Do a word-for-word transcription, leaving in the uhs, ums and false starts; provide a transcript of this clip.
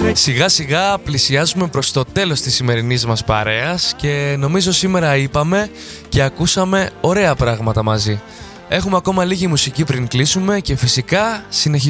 Σιγά σιγά πλησιάζουμε προς το τέλος της σημερινής μας παρέας και νομίζω σήμερα είπαμε και ακούσαμε ωραία πράγματα μαζί. Έχουμε ακόμα λίγη μουσική πριν κλείσουμε και φυσικά συνεχίζουμε.